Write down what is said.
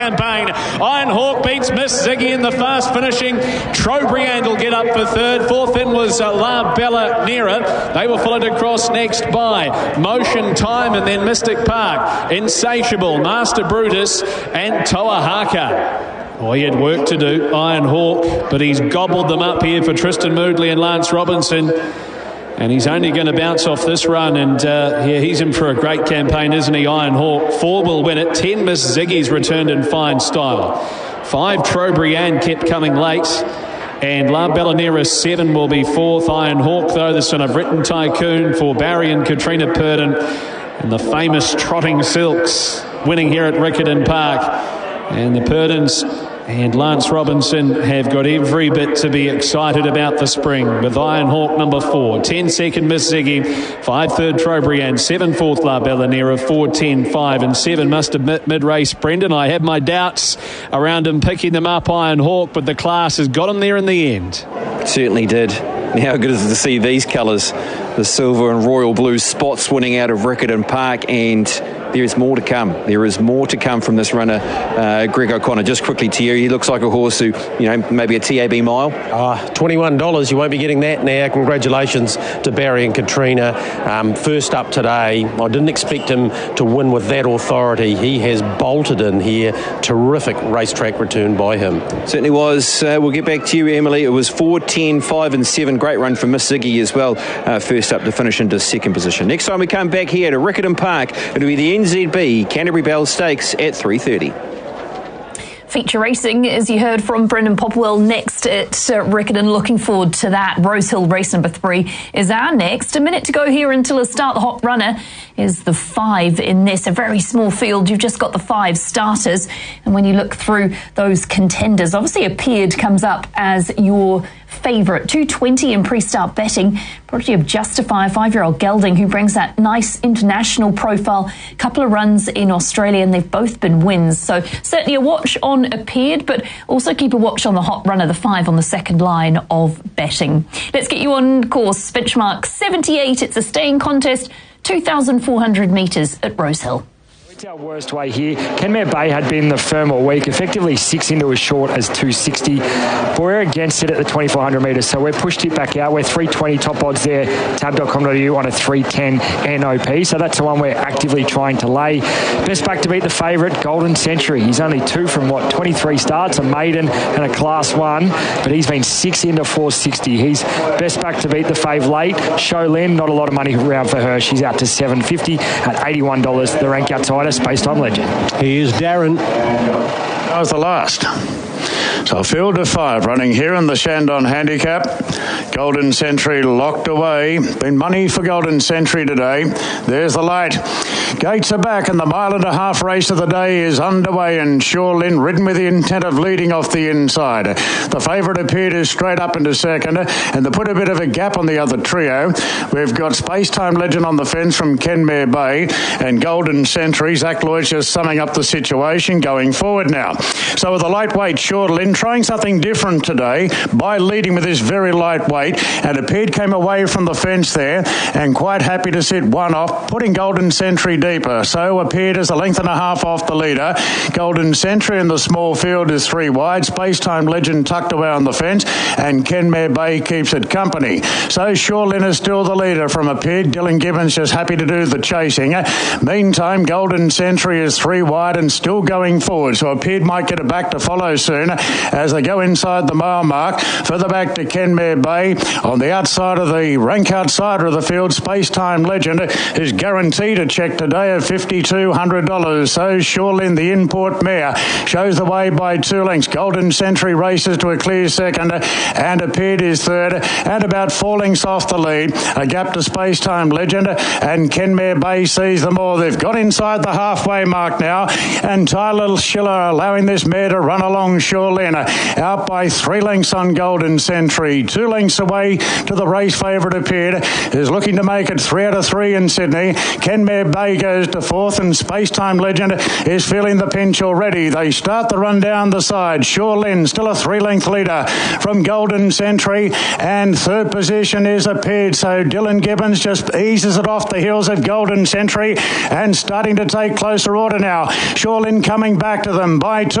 Campaign. Iron Hawk beats Miss Ziggy in the fast finishing. Trobriand will get up for third. Fourth in was La Bella Nera. They were followed across next by Motion Time and then Mystic Park, Insatiable, Master Brutus and Toahaka. Oh, he had work to do, Iron Hawk, but he's gobbled them up here for Tristan Moodley and Lance Robinson. And he's only going to bounce off this run. And he's in for a great campaign, isn't he, Iron Hawk? 4 will win it. 10 Miss Ziggy's returned in fine style. 5 Trobriand kept coming late. And La Bellanera 7 will be 4th. Iron Hawk, though, the son of Written Tycoon for Barry and Katrina Purdon. And the famous Trotting Silks winning here at Riccarton Park. And the Purdons and Lance Robinson have got every bit to be excited about the spring, with Iron Hawk number 4, 10 second Miss Ziggy, 5 third Trobriand, 7 fourth La Bellanera, 4 10 5 and 7 must admit mid-race Brendan. I had my doubts around him picking them up, Iron Hawk, but the class has got him there in the end. Certainly did. How good is it to see these colours, the silver and royal blue spots winning out of Riccarton Park, and there is more to come. There is more to come from this runner, Greg O'Connor. Just quickly to you, he looks like a horse who, maybe a TAB mile. $21, you won't be getting that now. Congratulations to Barry and Katrina. First up today, I didn't expect him to win with that authority. He has bolted in here. Terrific racetrack return by him. Certainly was. We'll get back to you, Emily. It was 4, 10, 5 and 7. Great run for Miss Ziggy as well. First up to finish into second position. Next time we come back here to Riccarton Park, it'll be the NZB Canterbury Bell Stakes at 3:30. Feature racing, as you heard from Brendan Popwell, next at Riccarton. Looking forward to that. Rosehill race number 3 is our next. A minute to go here until the start. The hot runner is the 5 in this. A very small field. You've just got the 5 starters. And when you look through those contenders, obviously Appeared comes up as your favourite. 220 in pre-start betting. Prodigy of Justify, 5-year-old gelding who brings that nice international profile. Couple of runs in Australia and they've both been wins. So certainly a watch on Appeared, but also keep a watch on the hot runner, the 5 on the second line of betting. Let's get you on course. Benchmark 78. It's a staying contest. 2,400 metres at Rosehill. It's our worst way here. Kenmare Bay had been the firm all week, effectively 6 into as short as 260. But we're against it at the 2,400 metres, so we're pushed it back out. We're 320 top odds there, tab.com.au on a 310 NOP. So that's the one we're actively trying to lay. Best back to beat the favourite, Golden Century. He's only 2 from 23 starts, a maiden and a class 1, but he's been 6 into 460. He's best back to beat the fave late. Sholin, not a lot of money around for her. She's out to $7.50 at $81. The rank outside us, Space Time Legend. Here's Darren. That was the last. So field of 5 running here in the Shandon Handicap. Golden Century locked away. Been money for Golden Century today. There's the light. Gates are back and the 1.5 mile race of the day is underway, and Shorelin ridden with the intent of leading off the inside. The favourite Appeared is straight up into second, and they put a bit of a gap on the other trio. We've got Space Time Legend on the fence from Kenmare Bay and Golden Century. Zach Lloyd's just summing up the situation going forward now. So with the lightweight Shorelin trying something different today by leading with his very lightweight, and Appeared came away from the fence there and quite happy to sit one off, putting Golden Century deeper. So Appeared is 1.5 lengths off the leader. Golden Century in the small field is 3 wide. Space Time Legend tucked away on the fence, and Kenmare Bay keeps it company. So Shorelin is still the leader from Appeared. Dylan Gibbons just happy to do the chasing. Meantime, Golden Century is 3 wide and still going forward. So Appeared might get it back to follow soon as they go inside the mile mark. Further back to Kenmare Bay. On the outside of the rank outsider of the field, Space Time Legend is guaranteed a check today of $5,200. So Shorelin, the import mare, shows the way by 2 lengths. Golden Century races to a clear second, and Appeared is third, and about 4 lengths off the lead. A gap to Space Time Legend, and Kenmare Bay sees them all. They've got inside the halfway mark now, and Tyler Schiller allowing this mare to run along Shorelin. winner. Out by 3 lengths on Golden Century. 2 lengths away to the race favourite appeared. Is looking to make it 3 out of 3 in Sydney. Kenmare Bay goes to 4th, and Spacetime Legend is feeling the pinch already. They start the run down the side. Shaw Lynn still a 3-length leader from Golden Century, and third position is appeared. So Dylan Gibbons just eases it off the heels of Golden Century and starting to take closer order now. Shaw Lynn coming back to them by 2.